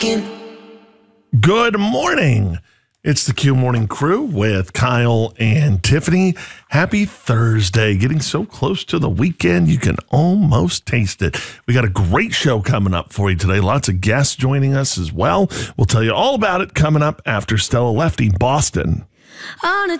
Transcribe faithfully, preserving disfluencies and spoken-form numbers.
Good morning. It's the Q Morning Crew with Kyle and Tiffany. Happy Thursday. Getting so close to the weekend, you can almost taste it. We got a great show coming up for you today. Lots of guests joining us as well. We'll tell you all about it coming up after Stella Lefty, Boston. On a